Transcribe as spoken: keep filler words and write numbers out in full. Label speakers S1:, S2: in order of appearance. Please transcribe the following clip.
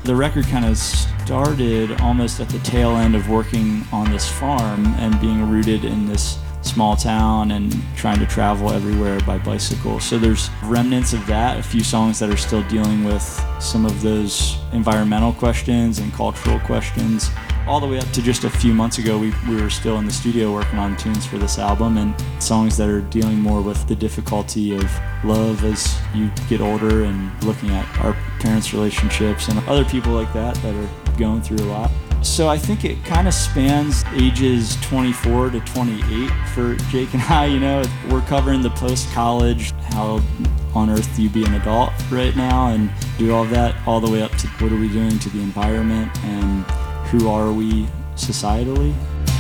S1: The record kind of started almost at the tail end of working on this farm and being rooted in this small town and trying to travel everywhere by bicycle. So there's remnants of that, a few songs that are still dealing with some of those environmental questions and cultural questions. All the way up to just a few months ago, we, we were still in the studio working on tunes for this album, and songs that are dealing more with the difficulty of love as you get older and looking at our parents' relationships and other people like that that are going through a lot. So I think it kind of spans ages twenty-four to twenty-eight for Jake and I. You know, we're covering the post-college, how on earth do you be an adult right now, and do all that, all the way up to what are we doing to the environment and who are we societally.